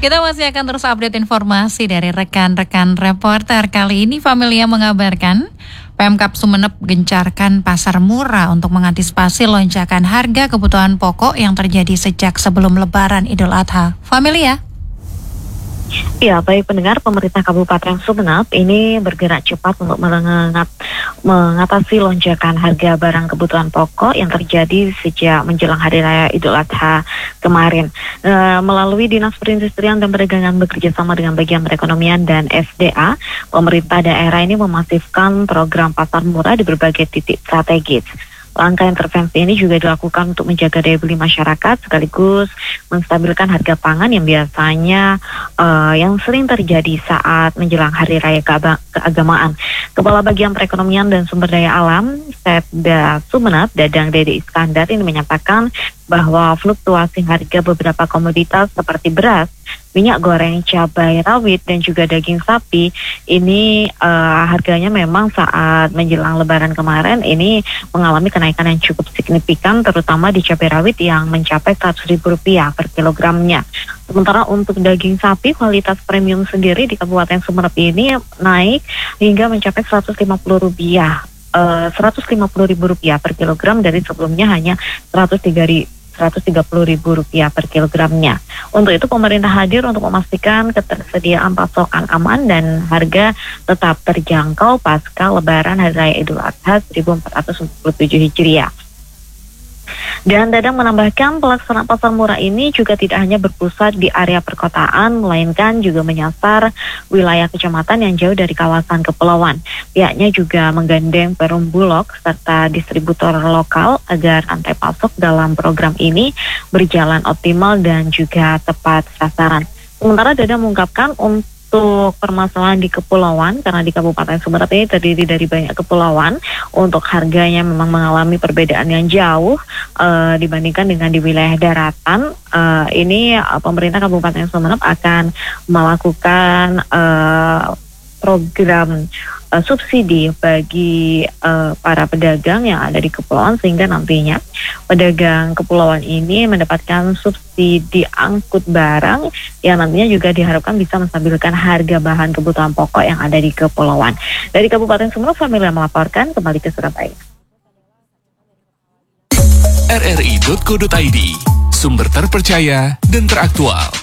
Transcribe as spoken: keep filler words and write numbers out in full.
Kita masih akan terus update informasi dari rekan-rekan reporter. Kali ini Familia mengabarkan Pemkab Sumeneb gencarkan pasar murah untuk mengantisipasi lonjakan harga kebutuhan pokok yang terjadi sejak sebelum Lebaran Idul Adha. Familia. Ya, baik pendengar, pemerintah Kabupaten Sumeneb ini bergerak cepat untuk mengat, mengatasi lonjakan harga barang kebutuhan pokok yang terjadi sejak menjelang Hari Raya Idul Adha kemarin. E, melalui Dinas Perindustrian dan Perdagangan bekerja sama dengan bagian perekonomian dan S D A, pemerintah daerah ini memasifkan program pasar murah di berbagai titik strategis. Langkah intervensi ini juga dilakukan untuk menjaga daya beli masyarakat sekaligus menstabilkan harga pangan yang biasanya uh, yang sering terjadi saat menjelang Hari Raya Keagamaan. Kepala Bagian Perekonomian dan Sumber Daya Alam Setda Sumeneb, Dadang Dede Iskandar, ini menyatakan bahwa fluktuasi harga beberapa komoditas seperti beras, minyak goreng, cabai rawit, dan juga daging sapi ini uh, harganya memang saat menjelang Lebaran kemarin ini mengalami kenaikan yang cukup signifikan, terutama di cabai rawit yang mencapai seratus ribu rupiah per kilogramnya. Sementara untuk daging sapi kualitas premium sendiri di Kabupaten Sumeneb ini naik hingga mencapai seratus lima puluh rupiah. Uh, seratus lima puluh ribu rupiah per kilogram dari sebelumnya hanya seratus tiga puluh ribu rupiah per kilogramnya. Untuk itu pemerintah hadir untuk memastikan ketersediaan pasokan aman dan harga tetap terjangkau pasca Lebaran Hari Raya Idul Adha seribu empat ratus empat puluh tujuh Hijriah. Dan Dadang menambahkan pelaksanaan pasar murah ini juga tidak hanya berpusat di area perkotaan, melainkan juga menyasar wilayah kecamatan yang jauh dari kawasan kepulauan. Pihaknya juga menggandeng Perum Bulog serta distributor lokal agar rantai pasok dalam program ini berjalan optimal dan juga tepat sasaran. Sementara Dadang mengungkapkan untuk Untuk permasalahan di kepulauan, karena di Kabupaten Sumeneb ini terdiri dari banyak kepulauan, untuk harganya memang mengalami perbedaan yang jauh uh, dibandingkan dengan di wilayah daratan. Uh, ini uh, pemerintah Kabupaten Sumeneb akan melakukan uh, program uh, subsidi bagi uh, para pedagang yang ada di kepulauan, sehingga nantinya pedagang kepulauan ini mendapatkan subsidi angkut barang yang nantinya juga diharapkan bisa menstabilkan harga bahan kebutuhan pokok yang ada di kepulauan. Dari Kabupaten Sumeneb, Familia melaporkan kembali ke Surabaya. R R I dot co dot I D, sumber terpercaya dan teraktual.